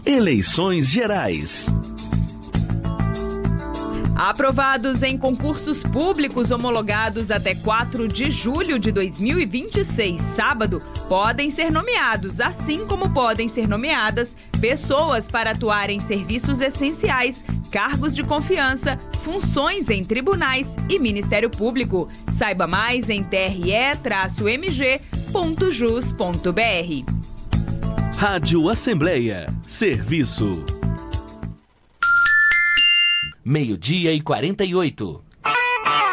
Eleições Gerais. Aprovados em concursos públicos homologados até 4 de julho de 2026, sábado, podem ser nomeados, assim como podem ser nomeadas pessoas para atuar em serviços essenciais, cargos de confiança, funções em tribunais e Ministério Público. Saiba mais em tre-mg.jus.br. Rádio Assembleia. Serviço. 12:48.